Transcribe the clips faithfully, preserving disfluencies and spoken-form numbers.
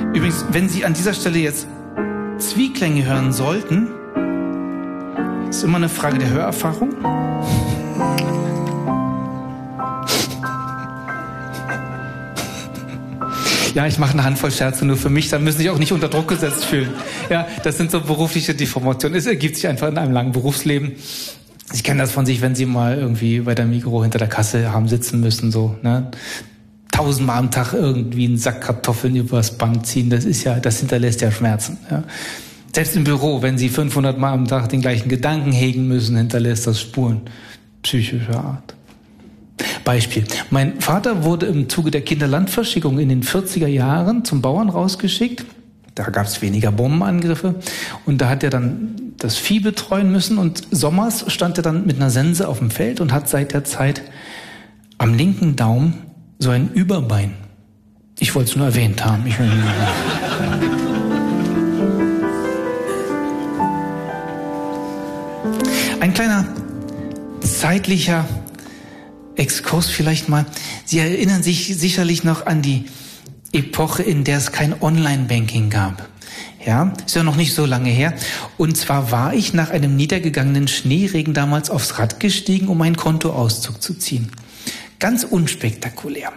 Übrigens, wenn Sie an dieser Stelle jetzt Zwiehklänge hören sollten, ist immer eine Frage der Hörerfahrung. Ja, ich mache eine Handvoll Scherze nur für mich, dann müssen Sie sich auch nicht unter Druck gesetzt fühlen. Ja, das sind so berufliche Deformationen. Es ergibt sich einfach in einem langen Berufsleben. Sie kennen das von sich, wenn Sie mal irgendwie bei der Migros hinter der Kasse haben sitzen müssen, so, ne? Tausendmal am Tag irgendwie einen Sack Kartoffeln übers Band ziehen, das ist ja, das hinterlässt ja Schmerzen, ja. Selbst im Büro, wenn Sie fünfhundert Mal am Tag den gleichen Gedanken hegen müssen, hinterlässt das Spuren psychischer Art. Beispiel. Mein Vater wurde im Zuge der Kinderlandverschickung in den vierziger Jahren zum Bauern rausgeschickt. Da gab es weniger Bombenangriffe. Und da hat er dann das Vieh betreuen müssen. Und sommers stand er dann mit einer Sense auf dem Feld und hat seit der Zeit am linken Daumen so ein Überbein. Ich wollte es nur erwähnt haben. Ich will Ein kleiner zeitlicher Exkurs vielleicht mal. Sie erinnern sich sicherlich noch an die Epoche, in der es kein Online-Banking gab. Ja, ist ja noch nicht so lange her. Und zwar war ich nach einem niedergegangenen Schneeregen damals aufs Rad gestiegen, um einen Kontoauszug zu ziehen. Ganz unspektakulär.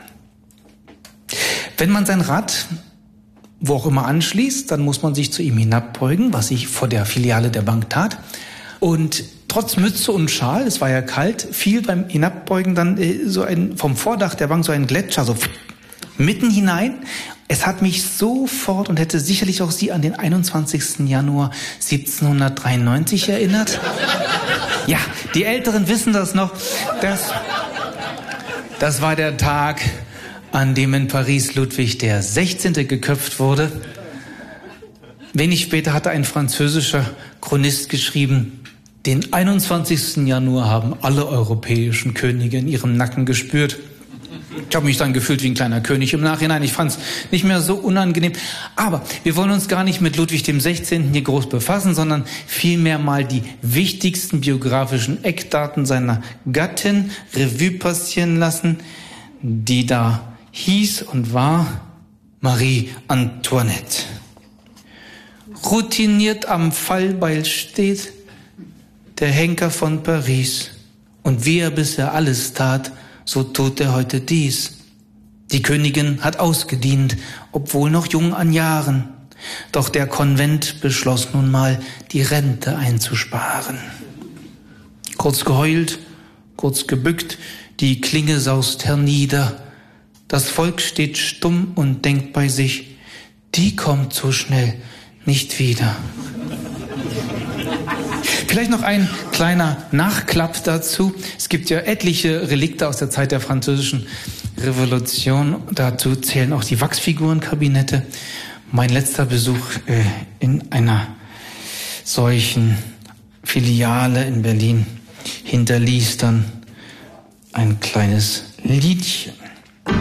Wenn man sein Rad wo auch immer anschließt, dann muss man sich zu ihm hinabbeugen, was ich vor der Filiale der Bank tat. Und trotz Mütze und Schal, es war ja kalt, fiel beim Hinabbeugen dann äh, so ein, vom Vordach der Bank so ein Gletscher, so mitten hinein. Es hat mich sofort und hätte sicherlich auch Sie an den einundzwanzigsten Januar siebzehnhundertdreiundneunzig erinnert. Ja, die Älteren wissen das noch. Das, das war der Tag, an dem in Paris Ludwig der Sechzehnte geköpft wurde. Wenig später hatte ein französischer Chronist geschrieben, den einundzwanzigsten Januar haben alle europäischen Könige in ihrem Nacken gespürt. Ich habe mich dann gefühlt wie ein kleiner König im Nachhinein. Ich fand es nicht mehr so unangenehm. Aber wir wollen uns gar nicht mit Ludwig dem Sechzehnten hier groß befassen, sondern vielmehr mal die wichtigsten biografischen Eckdaten seiner Gattin Revue passieren lassen, die da hieß und war Marie Antoinette. Routiniert am Fallbeil steht der Henker von Paris. Und wie er bisher alles tat, so tut er heute dies. Die Königin hat ausgedient, obwohl noch jung an Jahren. Doch der Konvent beschloss nun mal, die Rente einzusparen. Kurz geheult, kurz gebückt, die Klinge saust hernieder. Das Volk steht stumm und denkt bei sich, die kommt so schnell nicht wieder. Vielleicht noch ein kleiner Nachklapp dazu. Es gibt ja etliche Relikte aus der Zeit der Französischen Revolution. Dazu zählen auch die Wachsfigurenkabinette. Mein letzter Besuch äh, in einer solchen Filiale in Berlin hinterließ dann ein kleines Liedchen.